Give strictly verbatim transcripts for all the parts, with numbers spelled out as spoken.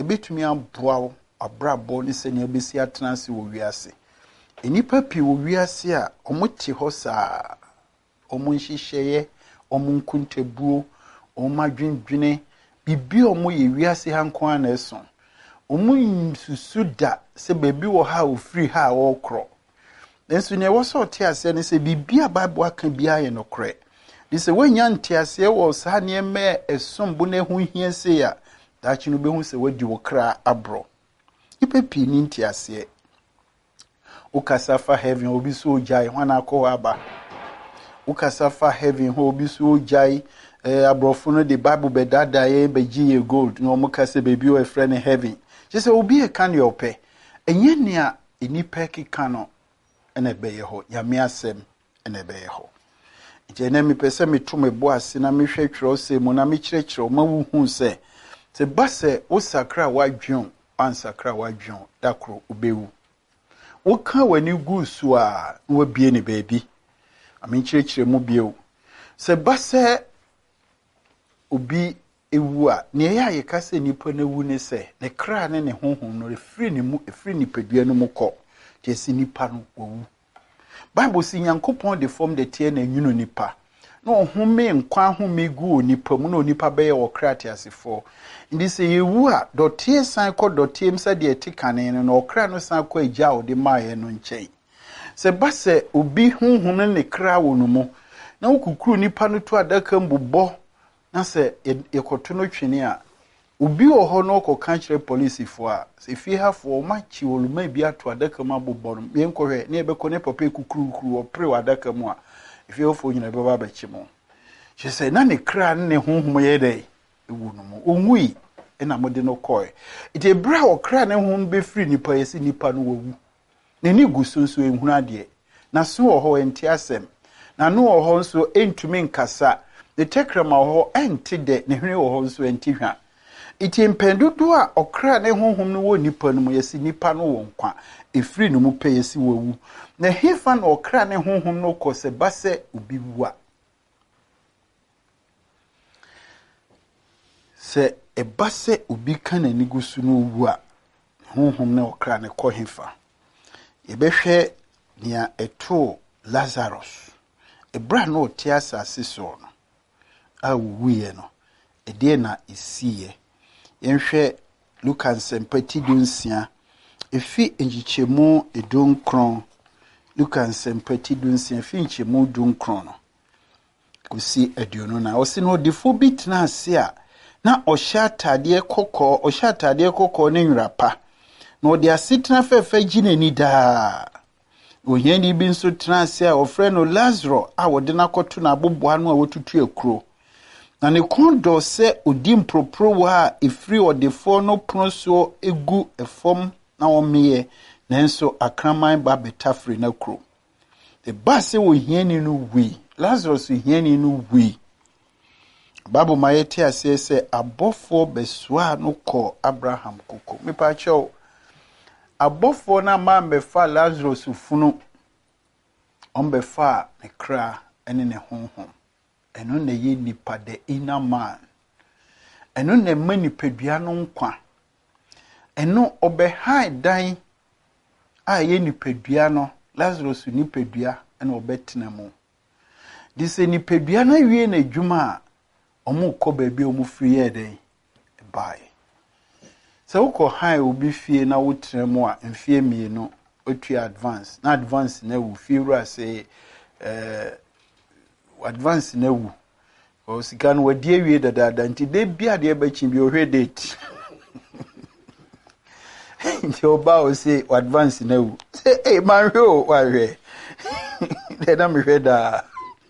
ebetumi aboa abrabo ni se ne obesi atnase wo wiase enipa pi wo wiase a omote ho saa omo nhihye omo nkuntebuo omo adwendwene bibi omo ye wiase hanko ana eso omo nsusuda se bebi wo ha ofiri ha wo kro enso ne wo so te ase ne se bibi a Bible aka bia ye no kre de se wanya nte ase wo sa ne me esombo ne ho hia se ya da chi no be hu se wadi wo kra abro ipe pi ni nte ase ukasafa heaven obi so jai hwana akọ aba ukasafa heaven ho obi so jai eh abrofo no the Bible be dada ye be giye gold no mo kase bebi o friend heaven je se obi e kan yo pe enye nia enipa kika no ene be ye ho ya me asem ene be ye ho je na mi pese mi to me bo ase na mi hwe twero se mo na mi kirekire o ma wu hu se se base o sakra wadwon ansakra wadwon dakro obewu woka wani gusu a wo bie ne baabi ami kirekire mu bio se base obi ewu a ne ya ye kase nipa na wu ne se ne kra ne ne honhom no refri ne mu efri ni padua no mu kọ te si nipa no owu Bible si Nyankopon de form de tie na nwunu nipa na ohome nkwa home gu nipa mu na onipa be ye wo kra te asefo ndi se yewu a dotie san kọ dotie msa de etikane no na okra no san kọ agya o de maaye no nkyɛn se base obi honhom ne kra wo no mu na okukuru nipa no to adaka mbobɔ na se ekoto no twene a obi wo ho no ko kan kyerɛ police fo a se fie hafo ma chi oluma bi ato adaka ma bobɔ no me nkɔhwɛ ne ebekɔ ne papa kukuru kuru opre wa adaka mu a fie hafo nyina beba ba chi mo she say na ne kra ne honhom ye dai ewu no mu onwui ena mode no kɔe ite bra wo kra ne honhom be free nipa yesi nipa no wawu ne ni gusunso ehunu ade na so wo ho enti asem na no wo ho nso entumi nkasa the tekrama ho enti de ne hwene wo ho nso enti hwa iti mpendudu a okra ne honhom no wo nipa no mu yesi nipa no wo nkwa efiri no mu pe yesi wawu na hefa na okra ne honhom no kɔ se base obi wu a se ebase obi kan ani gusu no wu a honhom ne okra ne kɔ hefa ebehwɛ nia eto Lazarus ebra no te asase so no a wuye no ede na isiye yenhwɛ Luka nsempati dunsia efi enjichemu edunkron Luka nsempati dunsia efi enjichemu dunkron no kusi aduonu na osi no defo bitna ase a na ohya atade kokɔ ohya atade kokɔ ne nwrapa na odi asetena fefe ginani da ohiani bi nso tena ase a ofre no Lazarus a wode na kɔto na aboboa no a wotutu akuro na ne kondo se odi mpropro wa efri odefo no proso egu efom na omeye nanso akraman ba betafri na kro the base wo hiani no wi Lazarus hiani no wi Bible mayete ase se abofo beswa no kɔ Abraham koko mepa chew abofo na ma mefa Lazarus funu ombefa ne kra ene ne honhom eno na ye nipa the inner man eno na ma nipadua no nkwa eno obehai dan a ye nipadua no Lazarus nipadua ena obetena mu dise nipadua na wie na adwuma a omu kɔ baabi omu free ye den bai se ukɔ hai obi fie na wotena mu a mfie mie no otu advance na advance na wu fie ra se eh advance na wu o sika no wadi awie dada nti de bia de bachi bi ohwe date nti oba o se advance na wu say eh man hwe o wa hwe de na me hwe da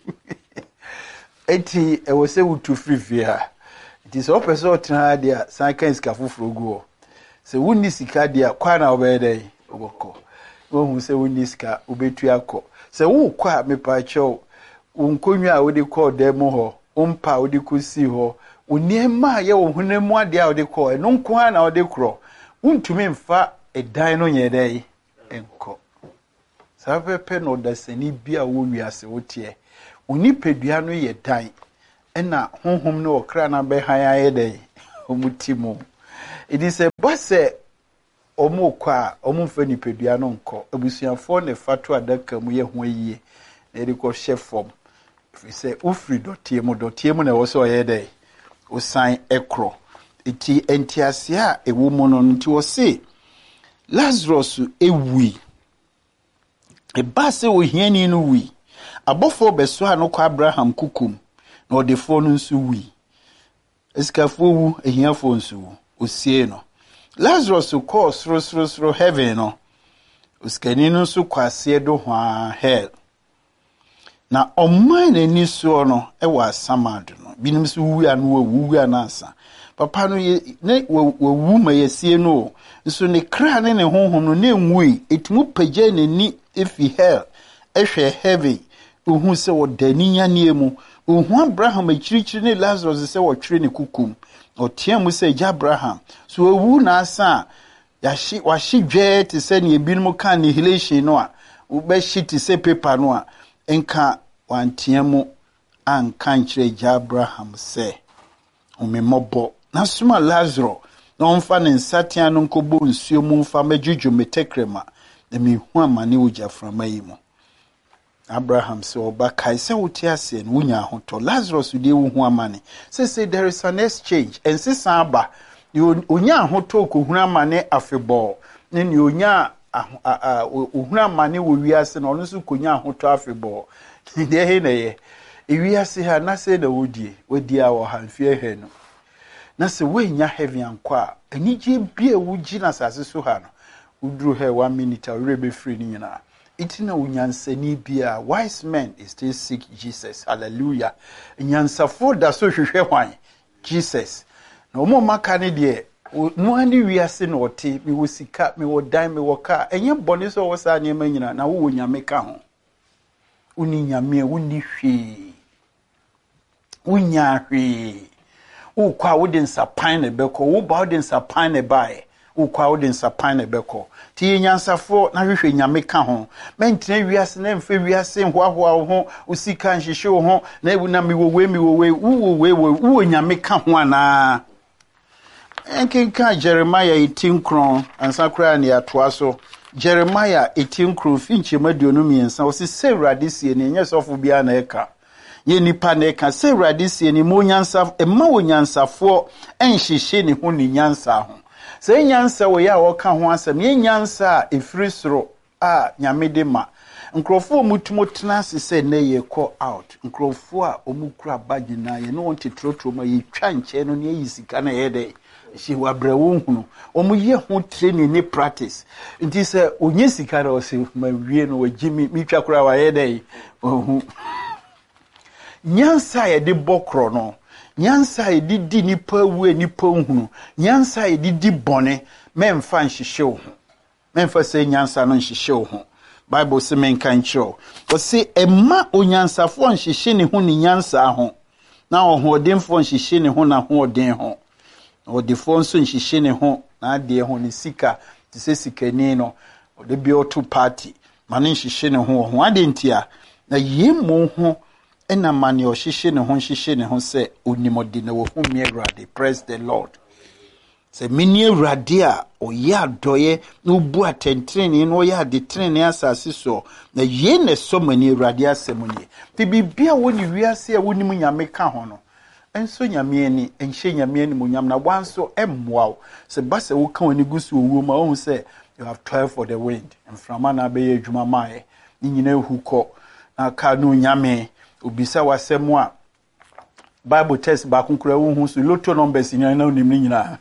eti e wo se wutu free fie ha nti so person otena dia san kan sika foforo guo se wuni sika dia kwa na obede oboko wo hu se wuni sika obetu akọ se wo kwa mepa chew unkonwa a wodi kɔ dem ho umpa wodi kusi ho uniema ye wo hunemu ade a wodi kɔ eno nko ha na wodi kro untumi mfa edan no nyedai enko sapepe no dasani bia wo wiase wotie onipedua no ye dan ena honhom no okra na be han ayedai omutimo It is a boss omo kwa omo mfa nipadua no nko abusuafo ne fatu adaka mu ye ho yie na de ko chef form fi se ufri dotie mu dotie mu na wo so ye dey o san ekro eti entiase a ewo mu no nti wo se Lazarus ewi e ba se wo hiani no wi abofo beso ha no kwa Abraham kukum na odefo no nso wi eskafo wu ehiafo nso wu osie no Lazarus ko sro sro sro heaven no uskani no so kwase do hwa hell na oman ani so no e wa samad no binim so wu anu wu anasa papa no ye ne wu ma yesie no so ne kra ne ne honhom no ne nwui etumu pagye ne ni efi hell ehwe heaven ohu se wo dani nyane mu ohu Abraham akirikyiri ne Lazarus se wo twere ne kukum otiamu se ja Abraham so owu na asa yashi washi dwe te se ne ebinum kan annihilation no a wo be shi te se paper no a enka wantiamu anka nkyere ja Abraham se omemmobo na suma Lazarus na onfa ne nsatia no nkobo nsuo mu mfa magjuju metekrema na mehu amane oja frama yi mu Abraham se oba kai se wote ase no wunya hoto Lazarus de wo hu amane say say there is an exchange and say samba onya hoto ko hu amane afebo ne ne onya ohun amane wo wiase no no so konya hoto afebo de he na ye e wiase ha na se na wodie wodi a wo hanfie he no na se wenya heavy ankwa anije bia wugi na sase so ha no udru he one minute a rebe free ni nyina itina unyansani bia wise men is still seek Jesus. Hallelujah. Nyansafo da so hwehwe hwan Jesus. Na omo maka ne de no ani wiase na ote mi wo sika mi wo dan mi wo ka enye bone so wo sa ne manyina na wo nyame ka ho. Uni nyame woni hwe. Unya hwe. Wo kwa wo den sapan ne beko wo ba wo den sapan ne bae. Ukwa odin sapane beko ti nyansafo na hwehwe nyame ka ho mentene wiase na mfe wiase hwahoa ho usika nhihye ho na ebu na miwowe miwowe uwowe uwo nyame ka ho ana enkenka Jeremiah eighteen kron ansakra ne atoa so Jeremiah eighteen kron finche maduonu miensa o se sewrade sie ne nyesofo bia na eka ye nipa na eka sewrade sie ne mo nyansa emma wo nyansafo enhihye ne ho ne nyansa ho se nyansa wo ya wo ka ho asem ye nyansa efiri soro a nyame de ma nkrofo mutumo tena se na ye call out nkrofo a omukura bagina ye no wonte trotro ma ye twa nche no ne yisika na ye de shi wabrawo hunu omu ye ho training ni practice nti se onye sika na o se ma wie no wagimi mi twa kura wa ye de ohu nyansa ye de bokro no nyansa edidi nipa wu nipa hunu nyansa edidi bone memfa nhihye ho memfa se nyansa no nhihye ho Bible se menka nkyro o se emma onyansafo nhihye ne ho ne nyansa ho na ohodemfo nhihye ne ho na hoden ho odefo nso nhihye ne ho na ade ho ne sika te se sikani no ode bi oto party mane nhihye ne ho ho ade ntia na yemo ho ena mani o hihye ne ho hihye ne ho se onimodi na wo hu mi Awurade. Praise the Lord. Se mini Awurade a o ya doye no bu atentrene no ya de trene asase so na ye ne so mani Awurade asemunye ti bibia woni wiase a woni mu nyame ka ho no enso nyame ani enhye nyame ani mu nyam na wanso emmoa se ba se wo ka woni gusu owo ma wo se you have toiled for the wind and from na be ye adwuma mae ni nyina ehukọ na ka no nyame obisa wasemu a Bible test ba kunkura wo hu so lotto numbers nyina na onim nyina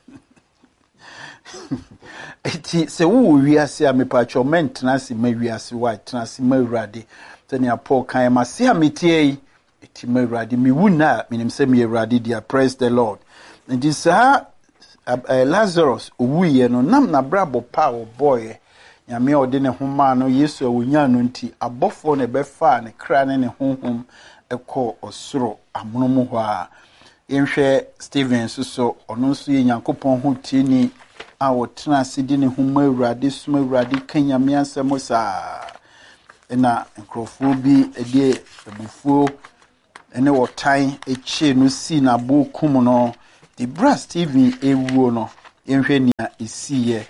eti se wo wiase a mepacho mentna si ma wiase wa tna si ma Awurade tani apo kan ma se ametie eti ma Awurade mi wuna minim se mi Awurade dia. Praise the Lord. And this uh, uh, Lazarus owuye no nam na brabo pa o boy nyame ode ne homa no Yesu awunya no nti abofo ne befa ne kra ne ne honhom ekọ osoro amonomo ho a yenhwe Steven so ono nso ye Nyankopɔn ho tini a wotena asidi ne homa Awurade suma Awurade kanyame asɛm saa na nkrofo bi edie ebufuo ene wotan eche no si na bokum no the bra Steven ewuo no Yenhwe nia isiye.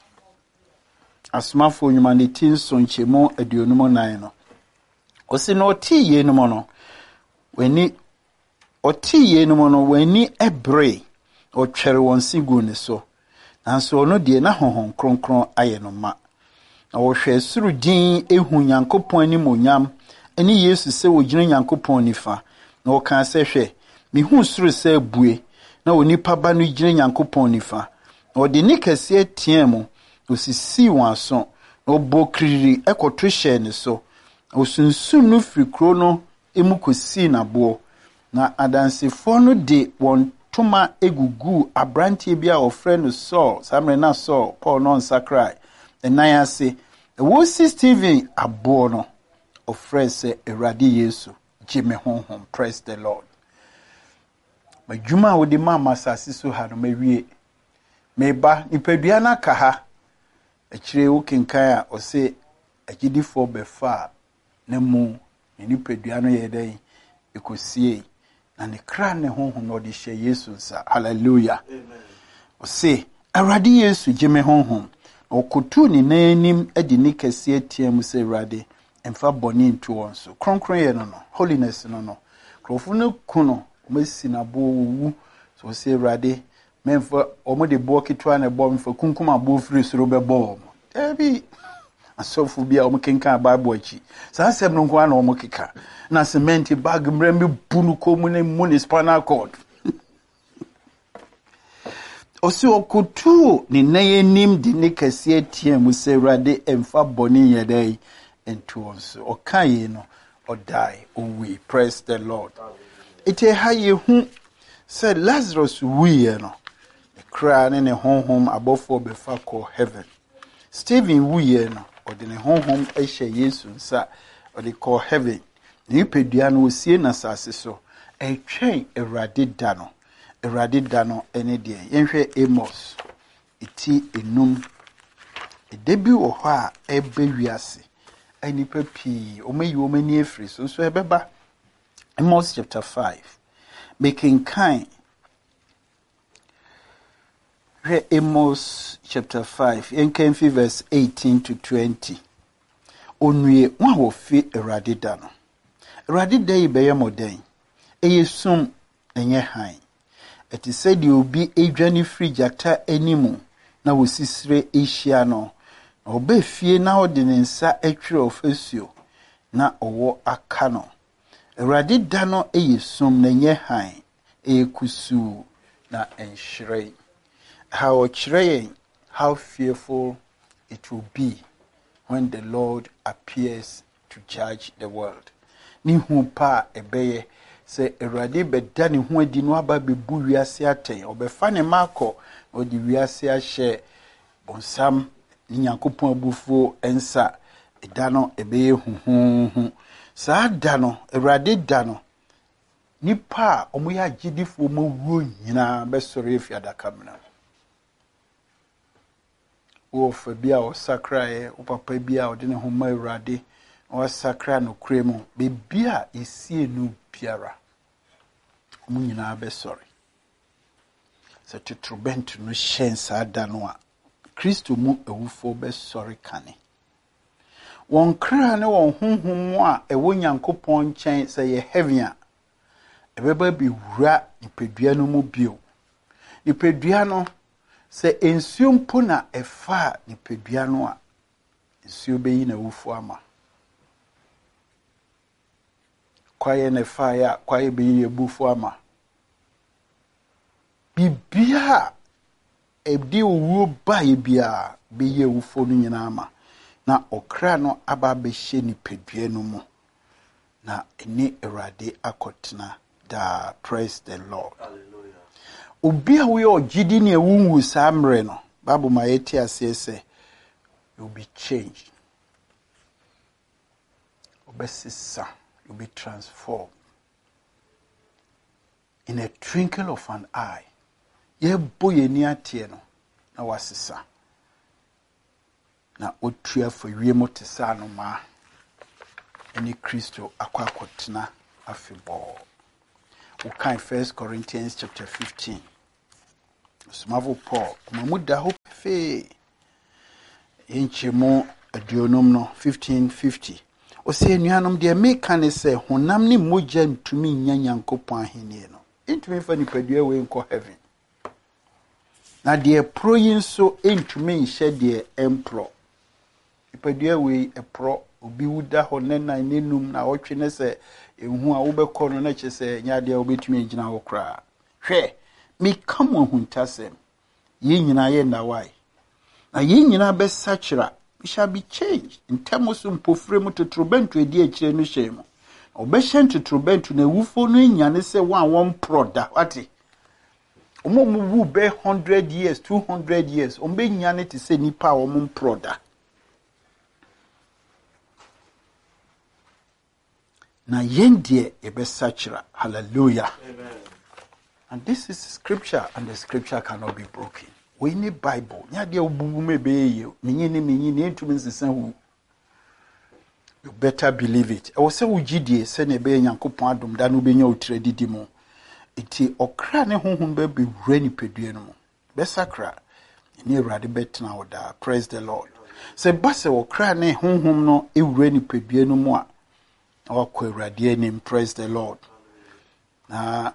Asomafo nyuma ne tin so nchemo aduonum nan no. Osi no ti ye no no. Weni oti ye no no weni ebre. Otwere won sigu ne so. Nanso ono de na honhon kronkron aye no ma. Na wo hwe suru din ehu Nyankopon ani monyam. Eni Yesu se wo gina Nyankopon nifa. Na wo kan se hwe mi hu suru se bue. Na onipa ba no gina Nyankopon nifa. Na wo de ni kase tie mu. Osisi won aso. Na obo kriri ekoto hye ne so. Osunsun no firi kro no emu kosi na bo. Na adansefo no de won toma egugu abrantie bia ofre no Saul samre na Saul Paul no nsakrai enan ase e wo si Stephen abo no ofre se Awurade Yesu jime honhom. Praise the Lord. Majuma wo de mama sase so ha no mawie meba nipadua na ka ha akire wo kenkan a o se agidifo befa na mu nipadua no ye den ekosie na ne kra ne honhom no de hye Yesu nsa. Hallelujah. Amen. O se Awurade Yesu jime honhom okotu ni nanim edi ni kase atiam se Awurade emfa boni nto won so kronkron ye no no holiness no no krofo no kuno omasi na bo wu so se Awurade memfa omo de bo kitwa na bo mfa kunkum abo firi soro be bo ebi asofu bia omo kenkan Bible achi sa asem no nko na omo keka na cement bag mrembe bunu komu ne municipal court osi okutu ni nayenim di ne kase atiam se Awurade emfa boni yedai ento onso okaye no odai owi. Praise the Lord. Ite haye hu se Lazarus wi no e kra ne ne honhom abofo befa ko heaven. Stephen wi no ode ne honhom ehye Yesu nsa ode ko heaven. Ni pedua no osie na sase so etwen Awurade da no Awurade da no ene de yenhwe Amos iti enum edebi wo ho a ebe wiase ani papi omayi omani afri so so ebeba. Amos chapter five making kind re Amos chapter five yenkan fi verse eighteen to twenty onwie wa wo fi Awurade da no Awurade da yi beye moden eyesum enye han eti said you be adwani free jata animu na wosisire ehia no oba fie na ode ne nsa atwere ofasuo na owo aka no Awurade da no eyesum na enye han ekusu na enhire. How chire how fearful it will be when the Lord appears to judge the world. Ni hu pa ebeye se Awurade beda ne hu adi no aba bebu wiase aten obefa ne mako odi wiase ahye bonsam ni Nyankopon abufuo ensa eda no ebeye huhuhu sa da no Awurade da no nipa omo ya gidifo mo wuo nyina besore efiadaka mna wo fa bia o sakrae o papa bia o de ne ho ma Awurade o sakra no kremu be bia esie no biara omo nyina besore se tutrubent no shensa da no a Kristo mu ewufo besore kane won kra ne won honhom a ewo Nyankopon nchen se ye heaven a ebeba bi wura nipadua no mu bio nipadua no se ensuo mpo na efa nipadua no a ensuo beyi na wufu ama kwaye na efa ya kwaye beyi ebufu ama bibia ebdi owo ba ye bia beyi ewufo no nyina ama na okra no aba behye nipadua no mu na eni Awurade akotena da. Praise the Lord. Hallelujah. Obi a we ogidi ne ewunwu samre no Bible ma yeti ase se you'll be changed. Obesisa, you'll be transformed in a twinkle of an eye. Ye boye ni atie no na wasisa na otua for wiemo tesa no ma eni Kristo akwa akotena afebo. We can First Corinthians chapter fifteen Smavo Paul, Mamuda Hope Fe Inchimo Adionum no fifteen fifty. O say nuanom de make ne say honam ne mogya ntumi nya Nyankopon ahene no. Intumi fa nipadua we nko heaven. Na de pro yin so intumi nhye de empro. Nipadua we epro obi wuda ho ne nan nenum na wotwe ne say ehu a wo bekọ no na che say nya de obetumi agina ho kra. Hwe me come on huntasem. Ye nyina ye na why. Na ye nyina be sachira. We shall be changed. In terms of pofremu to trubentu edi echire no shemo. Obeshen to trubentu ne wufo no nyane se one one proda. Wati. Omo mu be one hundred years, two hundred years. Ombe nyane ti se nipa omo proda. Na yendie ebe sachira. Hallelujah. Amen. And this is scripture, and the scripture cannot be broken. We need Bible. Nya de obubu mebe ye. Minyini minyini entumi nsesan hu. You better believe it. E wo se wo gidie se na be Nyankopon adom da no benya otredidi mu. Iti okra ne honhom be be wura ni pedue no mu. Be sakra. Ni Awurade betena wo da. Praise the Lord. Se base okra ne honhom no e wura ni pedue no mu a. Awakọ Awurade anim. Praise the Lord. Na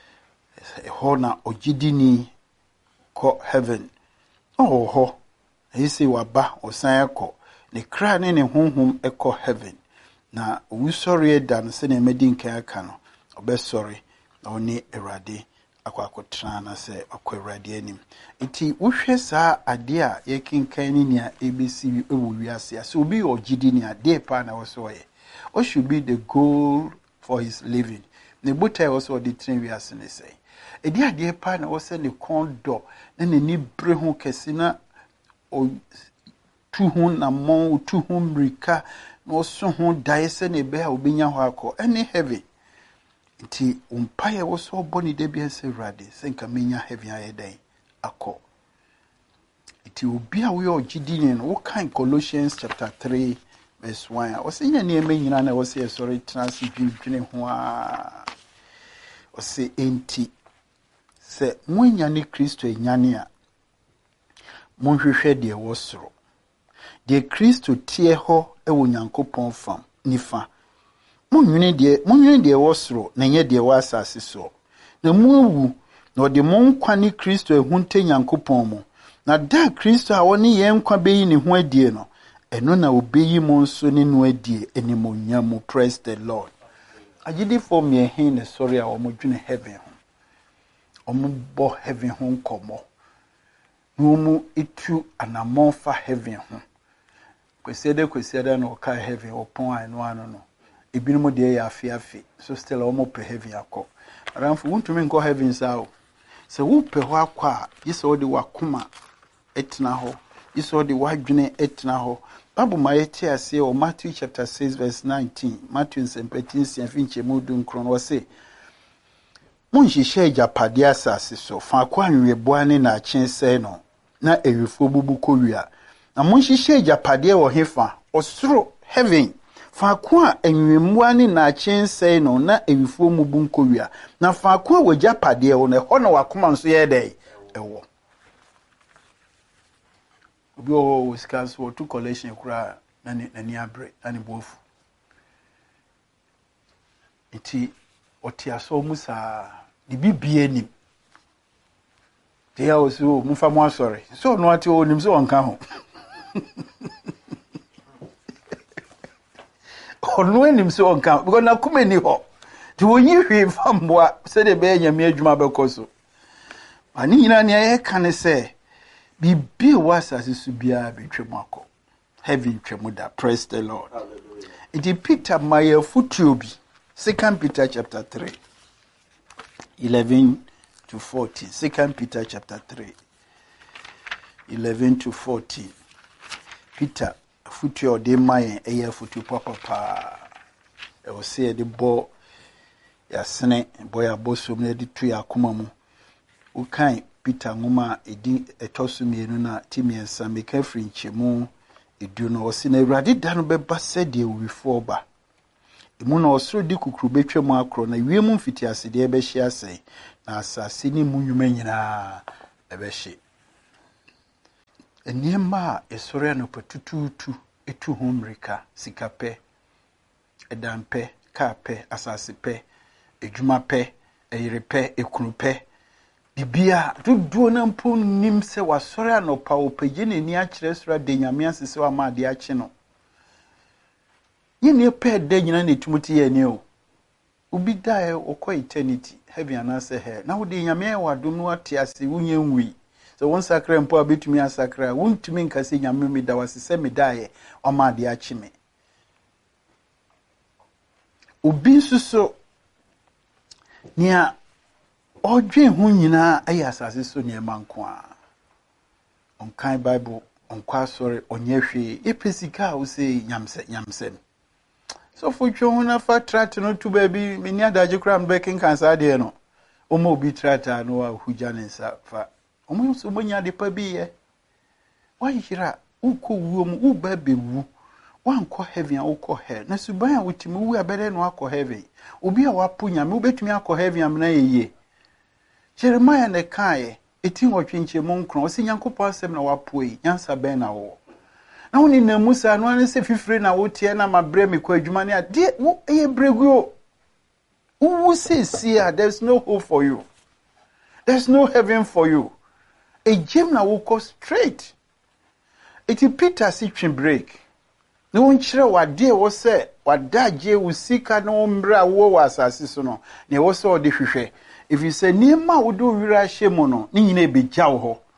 ho na ogidini ko heaven. Oh ho. He say waba osan ekọ. Ne kra ne ne honhom ekọ heaven. Na wu sorry dan se na medi nkan aka no. Obe sorry. Na oni Awurade akọ akotra na se akọ Awurade anim. Iti wohwe saa ade a yekinkan ni nia ebesi ewu wiase. So obi ogidini ade pa na wo so ye. What should be the goal for his living? Ne butai also the train wiase ne say. Edi ade pa na wo se ne kondo na ne ni bre ho kese na o tu ho na mon tu ho mrika no so ho dai se ne be ha obenya ho akọ any heavy nti umpaye wo so boni de bi se Awurade se nka menya heavy aye den akọ nti obi a we ogidi ni no wo kan Colossians chapter three verse one o se nya ne menyina na wo se sorry trans dwidwene ho a o se enti se mwenya ni Kristo enyane a monhwehwe de wo soro de Kristo tie ho e wo Nyankopon fam nifa monwene de monwene de wo soro na nye de wo asase so na muwu na ode monkwa ni Kristo ehunte Nyankopon mu na da Kristo a woni ye nkwa beyi ne ho adie no eno na obeyi mo nso ne no adie enimonya mu. Praise the Lord. Agidi for me hin ne sorry a wo modwene heaven omo bo heaven ho nkomo no mu itu anamon fa heaven ho kwesede kwesede na oka heaven opon anu anu no ebinum de ya afi afi so still omo pe heaven akọ ramfo wuntumi nko heaven sao se wo pe ho akọ yese odi wakoma etna ho yese odi wadwene etna ho Bible ma yeti ase o Matthew chapter six verse nineteen Matthew seventeen finche mudu nkron wo se Munhihye japade asase so fa kwa nweboa ne na chense no na ewifo bubu kowia na munhihye japade wo hefa osoro heaven fa kwa enwemua ne na chense no na ewifo mubu nkowia na fa kwa wo japade wo ne ho na wakoma nso ye dai ewo obi o skas wo to collection kura na na ni abre na ni bofu iti otiaso musa di bibie nim dia oso mfa mo asori so no ati o nim so onka ho ono nim so onka because na kuma ni ho ti wonyi hwe famboa se de be nyame adwuma bekoso ani nyina ne ye kan se bibie wasase su bia betwem akọ heaven twemu da. Praise the Lord. Hallelujah. It Peter my futuobi Second Peter chapter three eleven to fourteen. Second Peter chapter three eleven to fourteen. Peter futuo de my eye futu papa pa e o se de bo ya sene boy abosom na de tu yakoma mu ukan Peter ngoma edi etosumienu na timiensa meka frinchemu edu no o se na Awurade da no beba sede wifo ba emu na osoro di kukuru betwemu akro na wiemu mfiti asede be hia sei na asase ni munwuma nyina ebehye enema esore no patututu etu homrika sikape edampe kape asasipe edwumape eyirepe ekunupe bibia duduo na mpo nim se wasore anopa opagye neni a kire sora de nyame asese wa ma de akye no yene pe de nyina netumuti ye ne o ubi dae okọ eternity heaven anase hell na wo de nyame wa dum no ate ase wunye nwi so won sakra mpo abetumi asakra wontumi nkase nyame me da wasese me dae o ma de akye me obi nsuso nia odwen hu nyina ayi asase so ne manko a onkan bible onkwa sori onye hwe epesika wo se nyamse nyamse so for twa na fa trat no to baby meni adaje kra mbeki kansa de no omo obi trata no a huja ne nsa fa omo so monya de pa bi ye wa hira uko wuo mu u ba bewu wankọ heaven ukọ hell na suban a wotimi wu abere no akọ heaven obi a wapo nyame obetumi akọ heaven amna yeye Jeremiah ne kae eti nwotwenche mu nkron o se Nyankopɔn asɛm na wapoi nyansa ben na wo na woni na musa no ane se fifire na wotie na mabre me kwa adwuma ne ade wo eye breguo wo se see there's no hope for you, there's no heaven for you. A gem na wo go straight eti Peter si twen break na won kire wade wo se wadaje wo sika no mbra wo wasase so no na wo se ode hwehwe. If you say nima wodo wira hye no ni nyina ebegya wo ho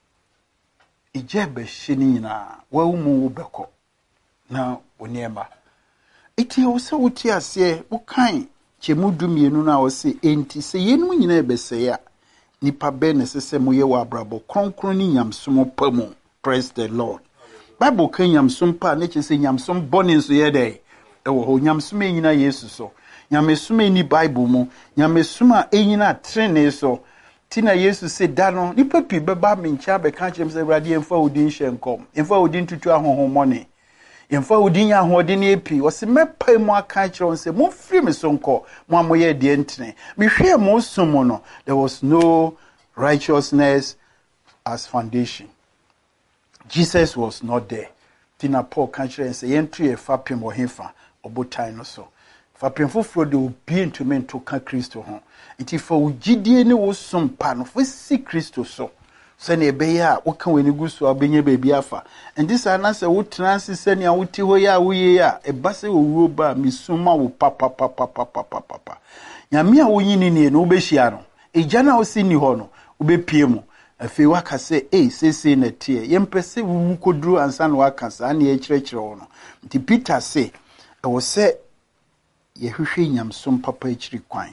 ije be hye ni nyina wa umu wo beko na onema iti wo se wuti ase wo kan chemu dumienu na wo se enti se yenu nyina ebese ya nipa be ne sese moye wa abrabo kronkron ni nyamsom pamu. Praise the Lord. Bible kan nyamsom pa na chese nyamsom bone so ye dey e wo ho nyamsom nyina Yesu so nyamesuma ni Bible mu nyamesuma enyina trene so tina Yesu se da no nipa pi beba me ncha be kan chem se awrade emfa odin hyenkom emfa odin tutu ahohomone emfa odin ahodin epi o se mepa mu aka kire se mo firi me so nko mo amoye de entene me hwe mo sumo no there was no righteousness as foundation. Jesus was not there. Tina Paul kan kire se yentru e fapem o hefa obotai no so fapemfo fro de obi ntumi nto ka Kristo ho nti fa ugidie ne wo sompa no fo si Kristo so se na ebe ya wo kan wani guso abenye bebi afa ndi sa na se wo transi se ne awoti ho ya wo ye ya e ba se wo ba misuma wo papa papa papa papa nyame a wo yini ne no be hia no eja na wo si ni ho no wo be pie mu afi waka se eh sese na tie yempese wo koduru ansa na waka sa na ye kirekire wo no nti Peter se e wo se yehwehwe nyamsom papa ekiri kwan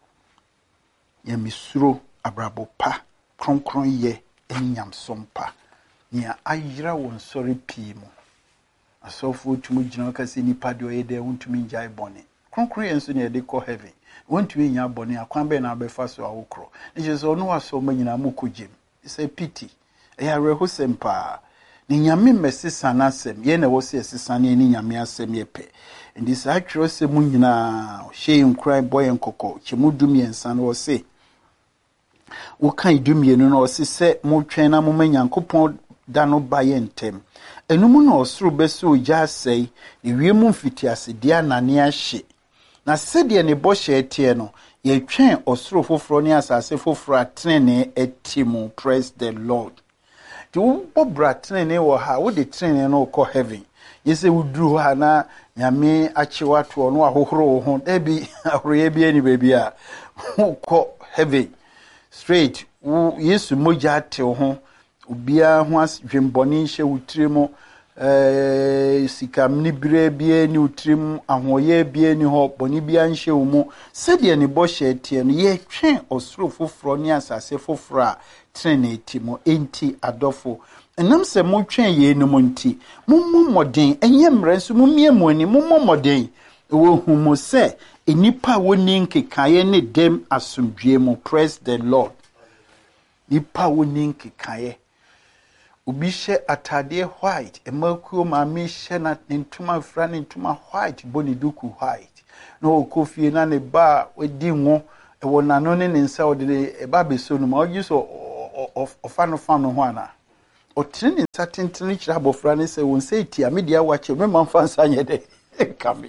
ya misuro abrabo pa kronkron ye enyamsom pa nia ayira won sori pimu asofo tumu gina kase nipa de oyede wontumi njai bone kronkron ye nso ne de ko heaven wontumi nya bone akwan be na abefa so awokro ne jeso no aso manyina mukogem say pity eya reho sempa ni nyame mesisa na asem ye na wo se sisa ne ni nyame asem ye pe ndi sa atwero se mu nyina hye nkran boy nkoko chemu dum yensa no wo se wo kan dum yenu no wo se se mo twen na mo manyankopon da no baye ntem enum no osoro beso ogya sei ne wiemu mfitiase dia nane ahye na sede ne bo hye tie no ye twen osoro foforo ne asase foforo atene etimu. Praise the Lord. Ti wo bobra trene wo ha wo de trene no ko heaven yese wuduru ha na nyame achewa to no ahohoro wo ho da bi ahoroye bi ani baby a ko heaven straight wo Yesu moja te ho obia ho asdwemboni hye wutirimo eh sikamni bire bia ni utrim ahoye bia ni ho boni bia nhye wo mu sede ne bo hye tie no ye twen osoro foforo ne asase foforo a trinity mo enti adofo enam se mo twen ye no mo nti mommo moden enye mre nso momie mo ani mommo moden wo hu mo se enipa woni nkekaye ne dem asomdwe mo. Praise the Lord. Nipa woni nkekaye obi hye atade white emakuo ma me hye na ntuma fra ne ntuma white boni duku white no okofie na ne ba wadi ngo e wona no ne nsa ode e ba beso no ma ogi so of of ano fa no ho ana o training certain training chira abofra ne se won say tia media wache me man fa nsanye de kame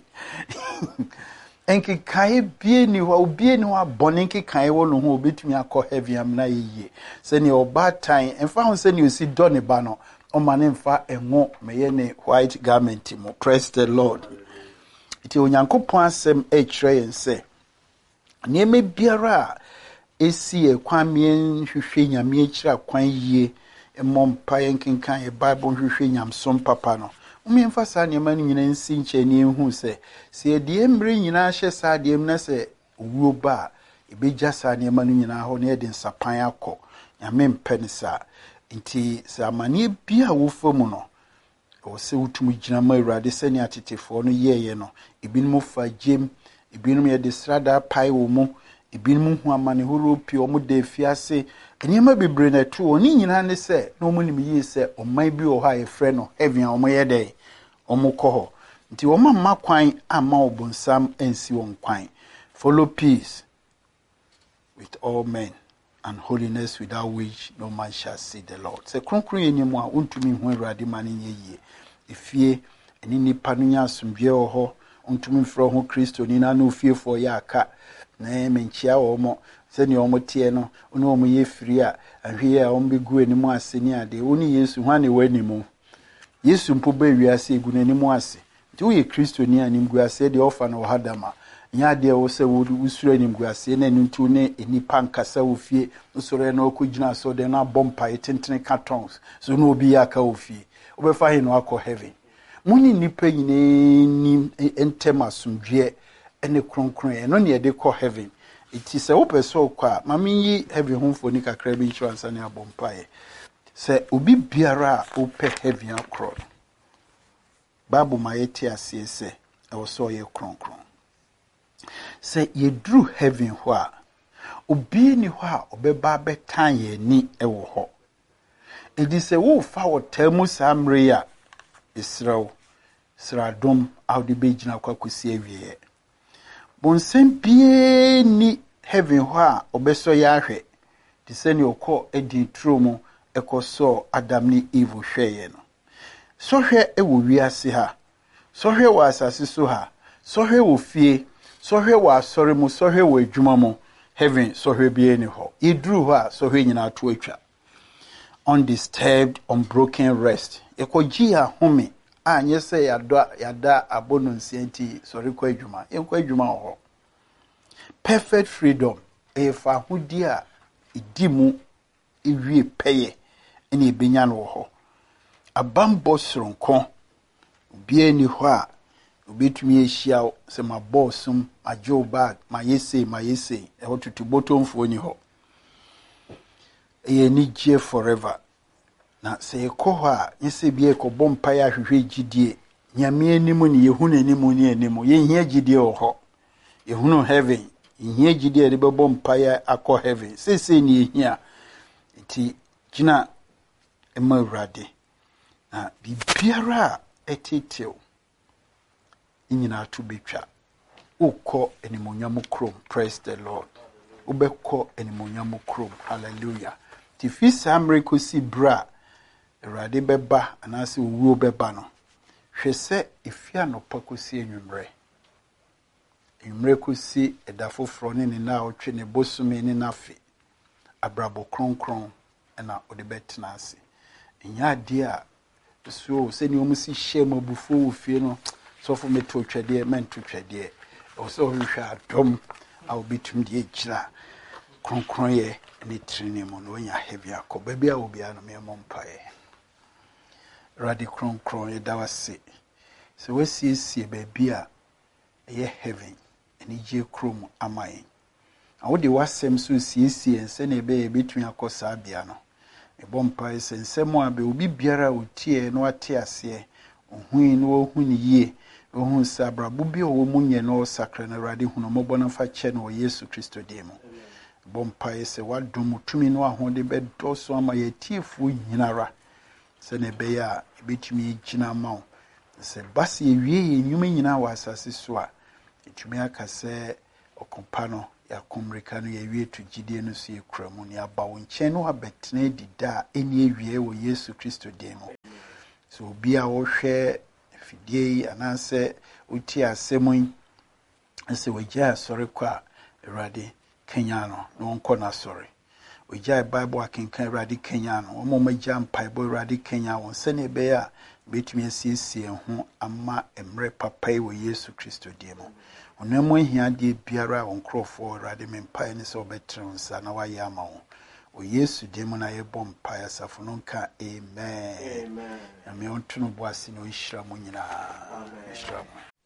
enki kai bie ni ho bie ni ho abone enki kai wo no ho obetumi akọ heavy am na yiye se ne oba time enfa ho se ne osi do ne ba no o ma ne mfa enwo meye ne white garment mo. Praise the Lord. Iti onyankopon asem e kire yen se nieme biara esi e kwan mien hwehwe nyame akira kwan yie emompa yenkenkan e Bible hwehwe nyamsom papa no umemfa sa niema no nyina nsi nche ni ehu se se de mre nyina hye sa de mna se owuo ba ebeja sa niema no nyina ho na de nsapan akọ nyame mpene sa nti se amane bia wo famu no o se utumu gina ma Awurade se ne atetefo no yeye no ebinum fa gem ebinum ye de srada pai wo mu ebinum hu amane horo pi o mu de fiase enima bebre na tu oni nyina ne se no mu nim yi se oman bi o ha ye frɛ no heaven a o mo ye dey o mo kɔ ho nti o ma ma kwan ama obonsam ensi won kwan. Follow peace with all men and holiness without which no man shall see the Lord. Se kronkron enimu a untumi hu Awurade mane yeye efie eni nipa no nya asomdwe o ho untumi mfro ho Kristo ni na no fie fo ya aka na menchia wo mo se ne o mo tie no ono o mo ye firi a ahwe a o mbegu enimu ase ni ade oni Yesu hwa ne wanimu Yesu mpo ba wiase egu n'animu ase nti wo ye Kristo ni animgu ase de ofa na ohadama nya de wo se wo usuro animgu ase na ntu ne enipa nkasa wo fie usoro na okugina so de na bompa etentene cartons so no obi aka wo fie obefa he no akọ heaven muni nipa nyine ni entem asomdwe ene kronkron e no ne de kọ heaven iti se wo peso kwa mami yi heaven ho fo ni kakra bi insurance na abompa e se obi biara ope heaven akro babu mayeti asese e wo so ye kronkron se ye drew heaven ho a obi ni ho a obeba betan ye ni e wo ho edi se wo fa wo tamu samre ya israel sradom awde begina kwakosi awie bonsem bie ni heaven ho a obeso ya ahwe di se ni okọ edi tromo ekoso Adam ni Eve hweye no so hwe e wo wiase ha so hwe wo asase so ha so hwe wo fie so hwe wo asore mu so hwe wo adwuma mu heaven so hwe bie ni ho idru ho a so hwe nyina ato atwa undisturbed unbroken rest ekoji ya home anye se yada yada abono nsienti sori kwa adwuma enkwa adwuma ho perfect freedom e fa hudi a idimu iwie peye ene benya no ho abambo soronko bie ni ho a obetumi ehia se ma bossum ma joe bag ma yese ma yese e hotutu botomfo ni ho e ni gie forever na se ekọ ho a yese bie ko bompa ya hwehwe gidie nyame animu ni yehunu animu ni animu ye hia gidie ho yehunu heaven hia gidie de bompa ya akọ heaven sese ni hia ti gina ema Awurade na bibiara etitio inyina to betwa ukọ enimonyam krom. Praise the Lord. Ubekọ enimonyam krom. Hallelujah. Ti fi samre kosi bra Awurade beba anase owuo beba no hwese efia no pakosi enwumre enwumre kosi edafofro ne ne na otwe ne bosumi ne nafe abrabo kronkron na odebetna ase enya de a so se ni omusi hye mabufu ofie no so for me to twede men to twede o so hwehwa adom a obitum de ejira kronkron ye ne trine mo no nya heavy akoba bia obi a no me mompae radi kronkron ye dawase so we see see baby a ye heaven eni je krom amaye awode wasem so siesie ense na ebe ebetun akosa bia no ebompa esensemo abe obi biara otie no ate ase ohui no ohuni yie ohun sabrabo bi owo munye no sakra na Awurade hunu mobɔ na fa che no Yesu Kristo demo bompa ese wadom tumi no ahode bedo so ama ye tiefu nyinara se na ebe ya ebetumi gina mawo se basi ewie ye nyuma nyina wa asase so a etumi aka se okompa no ya komreka no ye wie to gidie no so ye kramu ne aba wo nche no abetena dida eni ewie wo Yesu Kristo demo. So obi a wo hwe fidie ananse uti asemu ese wagya asore kwa Awurade Kenya no no nko na sore. Wagya Bible akenkan Awurade Kenya no omo magya mpaibo Awurade Kenya won se ne be a betumi asiesie ho ama emre papai wo Yesu Kristo demo. Onemo hia de biara won krofo Awurade mempai ne se obetre nsa na waye ama wo. O Yesu demo na ye bom pa ya safo no nka amen. Amen. Na me onto no boase no nhira mo nyina. Amen.